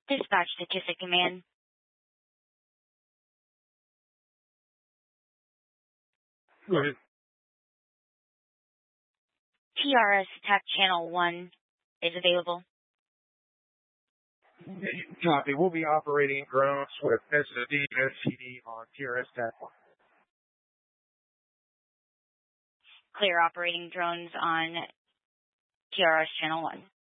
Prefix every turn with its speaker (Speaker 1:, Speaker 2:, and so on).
Speaker 1: Dispatch to Kissick Command.
Speaker 2: Go ahead.
Speaker 1: TRS Attack Channel 1 is available.
Speaker 2: Copy. We'll be operating drones with SSD and STD on TRS Attack 1.
Speaker 1: Clear operating drones on TRS Channel 1.